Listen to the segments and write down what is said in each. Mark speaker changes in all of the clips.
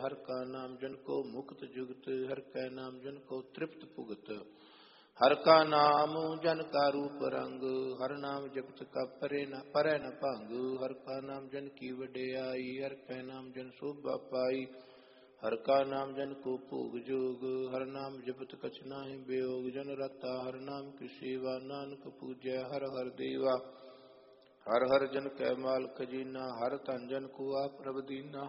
Speaker 1: हर का नाम जन को मुक्त जुगत, हर कै नाम जन को तृप्त पुगत। हर का नाम जन का रूप रंग, हर नाम जपत का परे न भंग। हर का नाम जन की वडियाई, हर कै नाम जन शोभा पाई। हर का नाम जन को भोग जोग, हर नाम जपत कछ नाहि वियोग। जन रता हर नाम की सेवा, नानक पूजै हर हर देवा। हर हर जन कै माल खजीना, हर धन जन को आप प्रभ दीना।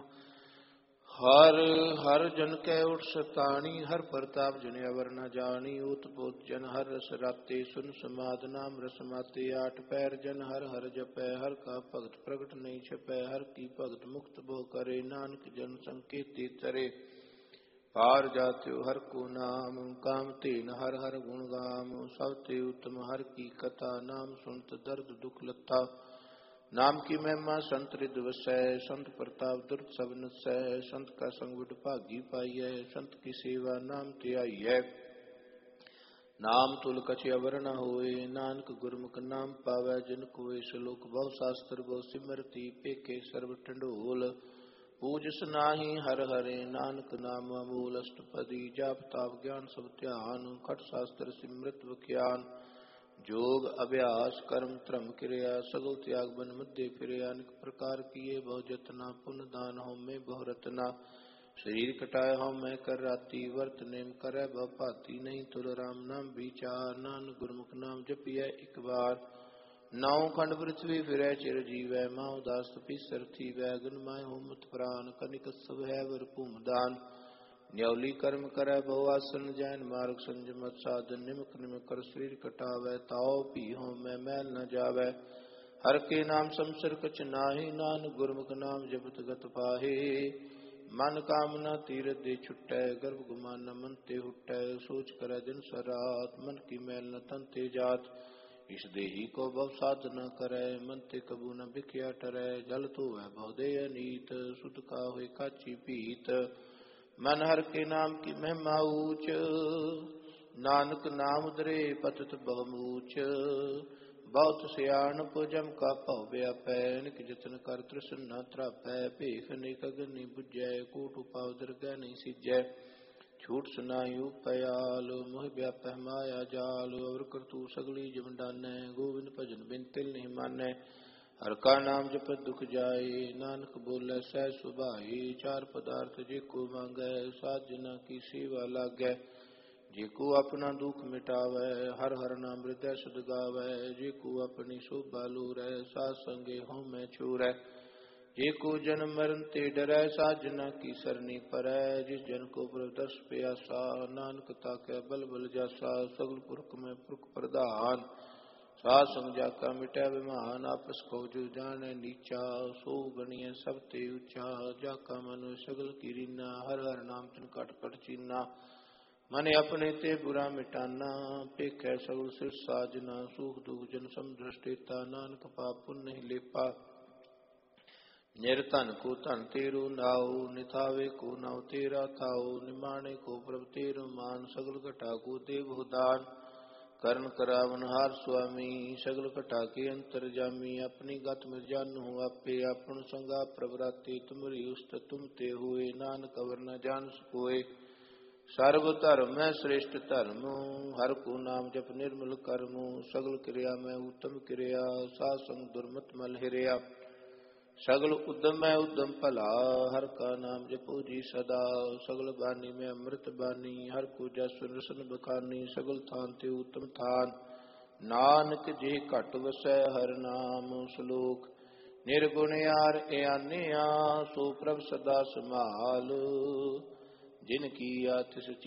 Speaker 1: हर हर जन कै उठ सताणी, हर प्रताप जन अवर न जानी। ओत पोत जन हर रस राते, सुन समाद नाम रस माते। आठ पैर जन हर हर जपै, हर का भगत प्रगट नहीं छपै। हर की भगत मुक्त भो करे, नानक जन संकेते तरे। पार जात्यो हर को नाम, काम तेन हर हर गुण गाम। सब ते उत्तम हर की कथा, नाम सुनत दर्द दुख लता। नाम की महिमा संत रिद वसै, संत प्रताप दुर्त सब नसै। संत का संग बड़ भागी पाइयै, संत की सेवा नाम धियाइयै। नाम तुल कछ अवर न होए, नानक गुरमुख नाम पावै। जिन कोय श्लोक बहु शास्त्र बहु सिमरति, पेखे सर्व टंडोल। पूजस नाहि हर हरे, नानक नाम अमूल। अष्टपदी जाप ताप ज्ञान सब ध्यान, खट शास्त्र सिमरत बख्यान। जोग अभ्यास कर्म त्रम क्रिया, सगल त्याग बन मध्य फिरिया। अनेक प्रकार किए बहु जतना, पुण्य दान हो में बहु रतना। शरीर कटाए हो मैं कर राती, वर्त नेम करे बहु भांति। नहीं तुल राम नाम विचार, नानक गुरमुख नाम जपिए एक बार। नौ खंड पृथ्वी फिरै चिर जीवै, माहु दास तपीसर थीवै। गन माय हो मत प्राण, कनिक सब है वर भूम दान। न्यौली कर्म करे बहु आसन, जैन मार्ग संजमत साधन। निमक निमक कर शरीर कटावै, ताओ पी हो मैं मैल न जावै। हर के नाम समसर कछ नाहि, नानक गुरमुख नाम जपत गत पाहे। मन कामना तीरथ दे छुटै, गर्भ गुमान मन ते हुटै। सोच करे दिन सरात, मन की मैल न तन ते जात। इस देही को भव साध न करै, मन ते कबू न बिख्या टरै। जल तो वह बहु दे अनीत, सुत का होए काची पीत। मन हर के नाम की महिमा ऊच, नानक नाम दरे पतत बहुमूच। बहुत सियाणप जम का भव व्यापै, निक जतन कर तृष्ण न त्रापै। भेख अनेक अगन नहीं बुझै, कूट उपाव दरगह नहीं सिजै। छूट सुनाई उपयाल, मोह व्यापै माया जाल। अवर करतू सगली जम डानै, गोविंद भजन बिन तिल नहीं मानै। हर का नाम जपत दुख जाए, नानक बोले सह सुभाए। चार पदार्थ जेको मांगै, साध जना की सेवा लागै। जेको अपना दुख मिटावै, हर हर नाम हृदय सुध गावै। जेको अपनी शोभा लोरै, साध संगे हों मैं छोरै। जेको जन्म मरण ते डरै, साध जना की सरनी परै। जिस जन को प्रभु दर्श प्यासा, नानक ताकै बल बल जासा। सगल पुरख में पुरख प्रधान, साध संग जाका मिटै विमान। आपस को जो जाने नीचा, सो गणिय सब ते ऊंचा। जाका मनो सगल की रीना, हर हर नाम तिन कट कट चीना। मने अपने ते बुरा मिटाना, पेखै सगल सिर साजना। सुख दुख जन समदृष्टेता, नानक पाप पुण्य नहीं लेपा। निर्धन को धन तेरो नाओ, निथावे को नाव तेरा थाओ। निमाणे को प्रभ तेरो मान, सगल घटा को देव दान। करण करावन हार स्वामी, सगल घटा के अंतर जामी। अपनी गत में जानू आपे, अपन संगा प्रभराते। तुमरी उस्त तुम ते हुए, नानक अवर न जान सकोए। सर्व धर्म में श्रेष्ठ धर्म, हर को नाम जप निर्मल कर्म। सगल क्रिया में उत्तम क्रिया, साध संग दुर्मत मल हिरिया। सगल उद्यम में उद्यम भला, हर का नाम जपो जी सदा। सगल बानी में अमृत बानी, हर को जस रसन बखानी। सगल थान ते उत्तम थान, नानक जे घट वसै हर नाम। श्लोक निर्गुण यार एआनिया, सो प्रभ सदा समाल। जिनकी आतिश